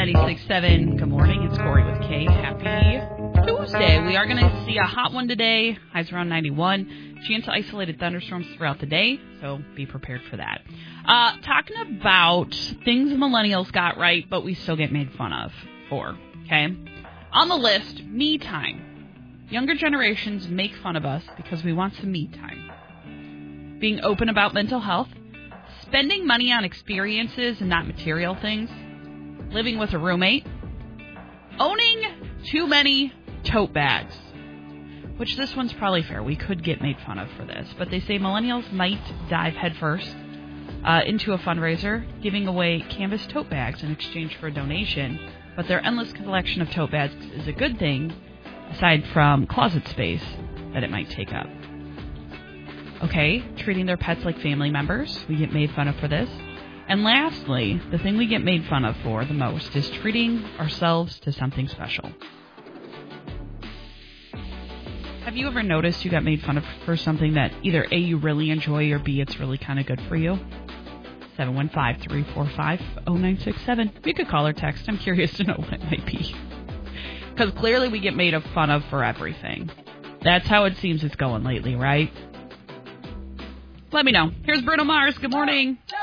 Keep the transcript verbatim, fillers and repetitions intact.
ninety-six point seven. Good morning. It's Corey with Kay. Happy Tuesday. We are going to see a hot one today. Highs around ninety-one. Chance of isolated thunderstorms throughout the day, so be prepared for that. Uh, talking about things millennials got right, but we still get made fun of for, okay? On the list, me time. Younger generations make fun of us because we want some me time. Being open about mental health. Spending money on experiences and not material things. Living with a roommate. Owning too many tote bags. Which this one's probably fair. We could get made fun of for this. But they say millennials might dive headfirst uh, into a fundraiser, giving away canvas tote bags in exchange for a donation. But their endless collection of tote bags is a good thing, aside from closet space that it might take up. Okay, treating their pets like family members. We get made fun of for this. And lastly, the thing we get made fun of for the most is treating ourselves to something special. Have you ever noticed you got made fun of for something that either A, you really enjoy, or B, it's really kind of good for you? seven one five, three four five, zero nine six seven. You could call or text. I'm curious to know what it might be. Because clearly we get made fun of for everything. That's how it seems it's going lately, right? Let me know. Here's Bruno Mars. Good morning.